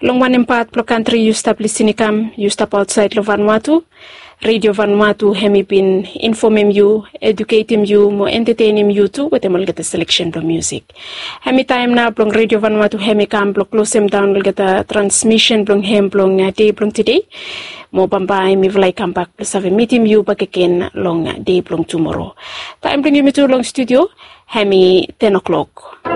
Long 1 pro country you stop listening you stop outside lo Vanuatu. Radio Vanuatu hemi been informing you, educating you, mo entertaining you too with them will get a selection of music. Hemi time na blong Radio Vanuatu hemi kam blong close them down will get a transmission blong hem blong day blong today. Mo bamba mi vlay come back plus have a meeting you back again long day blong tomorrow. Time bring you me to long studio hemi 10 o'clock.